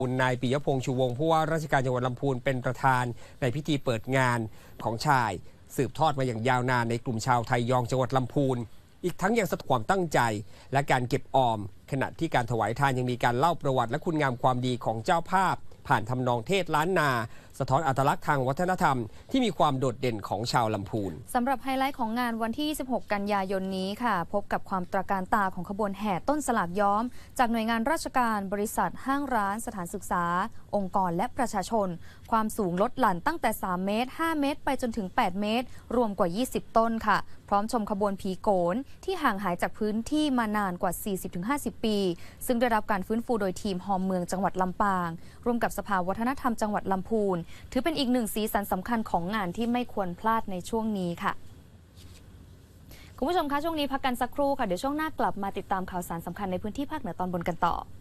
นายปิยพงษ์ชูวงศ์ผู้ว่าราชการจังหวัดลำพูนเป็นประธานในพิธีเปิดงานของชายสืบทอดมาอย่างยาวนานในกลุ่มชาวไทยยองจังหวัดลำพูนอีกทั้งยังแสดงความตั้งใจและการเก็บออมขณะที่การถวายทานยังมีการเล่าประวัติและคุณงามความดีของเจ้าภาพผ่านทำนองเทศล้านนาสะท้อนอัตลักษณ์ทางวัฒนธรรมที่มีความโดดเด่นของชาวลำพูนสำหรับไฮไลท์ของงานวันที่ 26 กันยายนนี้ค่ะพบกับความตระการตาของขบวนแห่ต้นสลากย้อมจากหน่วยงานราชการบริษัทห้างร้านสถานศึกษาองค์กรและประชาชนความสูงลดหลั่นตั้งแต่3 เมตร 5 เมตรไปจนถึง 8 เมตรรวมกว่า 20 ต้นค่ะพร้อมชมขบวนผีโขนที่ห่างหายจากพื้นที่มานานกว่า 40-50 ปีซึ่งได้รับการฟื้นฟูโดยทีมฮอมเมืองจังหวัดลำปางร่วมกับสภาวัฒนธรรมจังหวัดลำพูนถือเป็นอีกหนึ่งสีสันสำคัญของงานที่ไม่ควรพลาดในช่วงนี้ค่ะคุณผู้ชมคะช่วงนี้พักกันสักครู่ค่ะเดี๋ยวช่วงหน้ากลับมาติดตามข่าวสารสำคัญในพื้นที่ภาคเหนือตอนบนกันต่อ